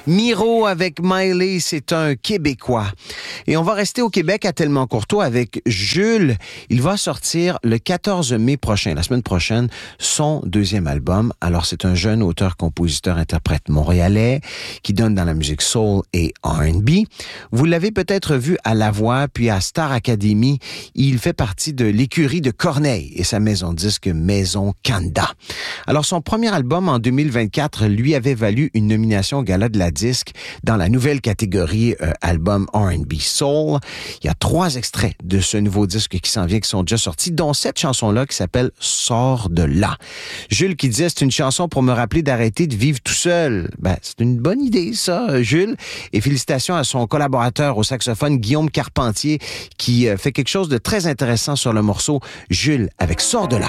Miro avec Miley, c'est un Québécois. Et on va rester au Québec à Tellement-Courtois avec Jules. Il va sortir le 14 mai prochain, la semaine prochaine, son deuxième album. Alors, c'est un jeune auteur, compositeur, interprète montréalais qui donne dans la musique soul et R&B. Vous l'avez peut-être vu à La Voix, puis à Star Academy. Il fait partie de l'écurie de Corneille et sa maison de disque Maison Canada. Alors, son premier album en 2024 lui avait valu une nomination au Gala de la disque dans la nouvelle catégorie album R&B Soul. Il y a 3 extraits de ce nouveau disque qui s'en vient, qui sont déjà sortis, dont cette chanson-là qui s'appelle « Sors de là ». Jules qui disait « C'est une chanson pour me rappeler d'arrêter de vivre tout seul ». Ben, c'est une bonne idée, ça, Jules. Et félicitations à son collaborateur au saxophone, Guillaume Carpentier, qui fait quelque chose de très intéressant sur le morceau « Jules avec « Sors de là ».